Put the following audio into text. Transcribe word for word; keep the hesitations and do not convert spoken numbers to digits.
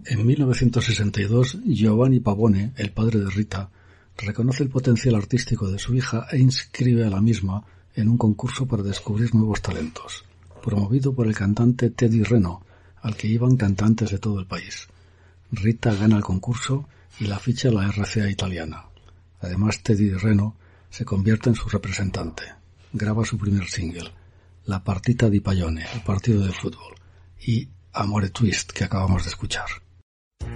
En mil novecientos sesenta y dos, Giovanni Pavone, el padre de Rita, reconoce el potencial artístico de su hija e inscribe a la misma en un concurso para descubrir nuevos talentos, promovido por el cantante Teddy Reno, al que iban cantantes de todo el país. Rita gana el concurso y la ficha la R C A italiana. Además, Teddy Reno se convierte en su representante. Graba su primer single, La partita di pallone, el partido de fútbol, y Amore Twist, que acabamos de escuchar.